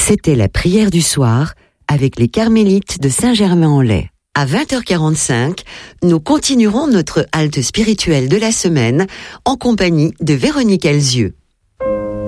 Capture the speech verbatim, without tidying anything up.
C'était la prière du soir avec les Carmélites de Saint-Germain-en-Laye. À vingt heures quarante-cinq, nous continuerons notre halte spirituelle de la semaine en compagnie de Véronique Elzieux.